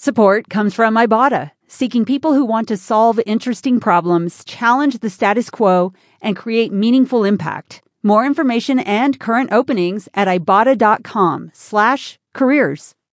Support comes from Ibotta, seeking people who want to solve interesting problems, challenge the status quo, and create meaningful impact. More information and current openings at ibotta.com/careers.